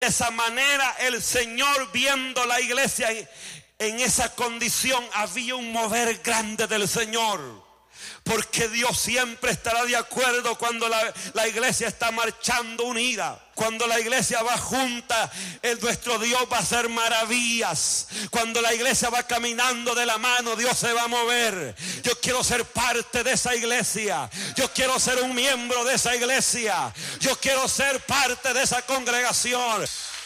De esa manera el Señor, viendo la iglesia en esa condición, había un mover grande del Señor. Porque Dios siempre estará de acuerdo cuando la iglesia está marchando unida. Cuando la iglesia va junta, nuestro Dios va a hacer maravillas. Cuando la iglesia va caminando de la mano, Dios se va a mover. Yo quiero ser parte de esa iglesia. Yo quiero ser un miembro de esa iglesia. Yo quiero ser parte de esa congregación.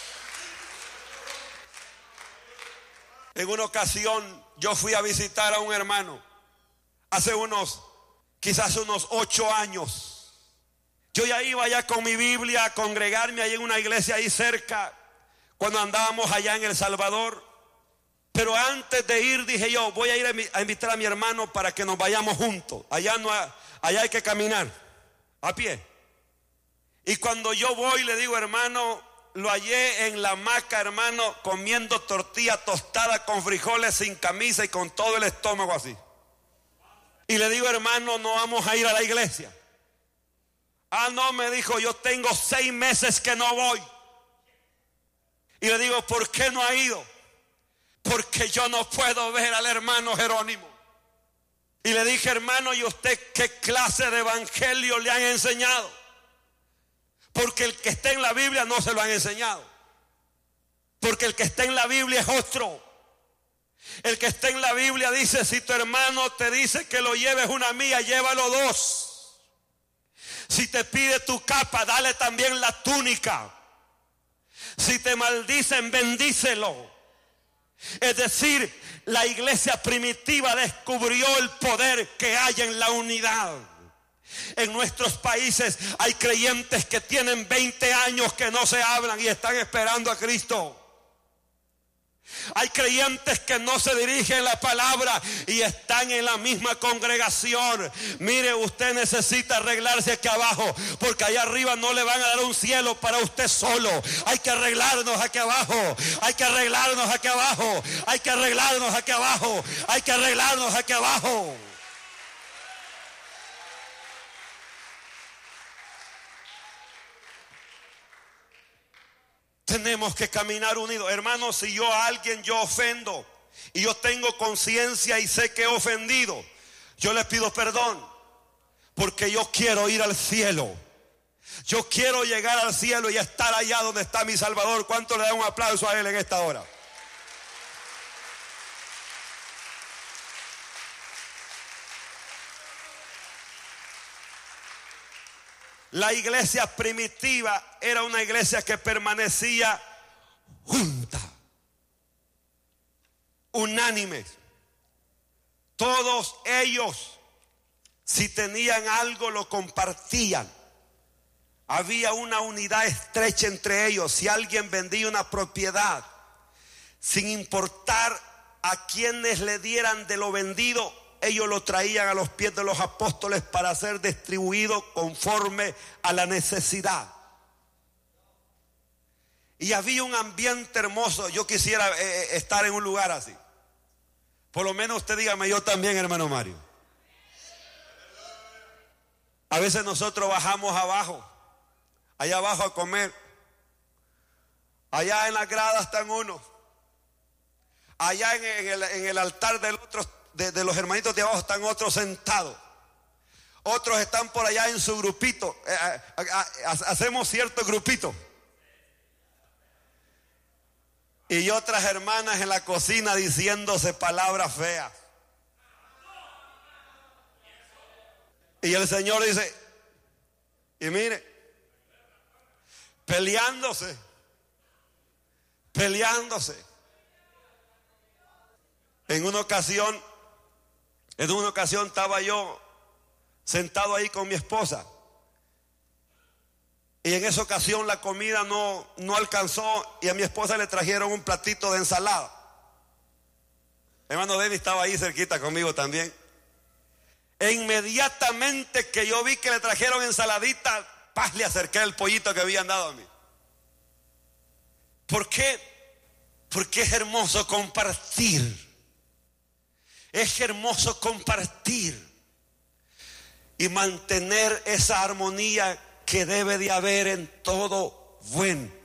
En una ocasión yo fui a visitar a un hermano. Hace quizás unos 8 años. Yo ya iba allá con mi Biblia a congregarme allá en una iglesia ahí cerca, cuando andábamos allá en El Salvador. Pero antes de ir dije yo, voy a ir a invitar a mi hermano para que nos vayamos juntos. Allá hay que caminar a pie. Y cuando yo voy le digo, hermano, lo hallé en la hamaca, hermano, comiendo tortilla tostada con frijoles, sin camisa y con todo el estómago así. Y le digo, hermano, no vamos a ir a la iglesia. Ah, no, me dijo, yo tengo 6 meses que no voy. Y le digo, ¿por qué no ha ido? Porque yo no puedo ver al hermano Jerónimo. Y le dije, hermano, ¿y usted qué clase de evangelio le han enseñado? Porque el que está en la Biblia no se lo han enseñado. Porque el que está en la Biblia es otro. El que está en la Biblia dice, si tu hermano te dice que lo lleves una milla, llévalo 2. Si te pide tu capa, dale también la túnica. Si te maldicen, bendícelo. Es decir, la iglesia primitiva descubrió el poder que hay en la unidad. En nuestros países hay creyentes que tienen 20 años que no se hablan y están esperando a Cristo. Hay creyentes que no se dirigen la palabra y están en la misma congregación. Mire, usted necesita arreglarse aquí abajo, porque allá arriba no le van a dar un cielo para usted solo. Hay que arreglarnos aquí abajo. Hay que arreglarnos aquí abajo. Hay que arreglarnos aquí abajo. Hay que arreglarnos aquí abajo. Tenemos que caminar unidos. Hermanos, si yo a alguien yo ofendo y yo tengo conciencia y sé que he ofendido, yo le pido perdón, porque yo quiero ir al cielo. Yo quiero llegar al cielo y estar allá donde está mi Salvador. ¿Cuánto le da un aplauso a Él en esta hora? La iglesia primitiva era una iglesia que permanecía junta, unánime. Todos ellos, si tenían algo, lo compartían. Había una unidad estrecha entre ellos. Si alguien vendía una propiedad, sin importar a quienes le dieran de lo vendido, ellos lo traían a los pies de los apóstoles para ser distribuido conforme a la necesidad. Y había un ambiente hermoso. Yo quisiera estar en un lugar así. Por lo menos usted dígame, yo también, hermano Mario. A veces nosotros bajamos abajo, allá abajo a comer. Allá en las gradas están unos. Allá en el altar del otro, de los hermanitos de abajo, están otros sentados. Otros están por allá en su grupito. Hacemos cierto grupito. Y otras hermanas en la cocina diciéndose palabras feas. Y el Señor dice, y mire, peleándose. En una ocasión estaba yo sentado ahí con mi esposa. Y en esa ocasión la comida no alcanzó y a mi esposa le trajeron un platito de ensalada. Hermano Denny estaba ahí cerquita conmigo también. E inmediatamente que yo vi que le trajeron ensaladita, le acerqué el pollito que habían dado a mí. ¿Por qué? Porque es hermoso compartir. Es hermoso compartir y mantener esa armonía que debe de haber en todo buen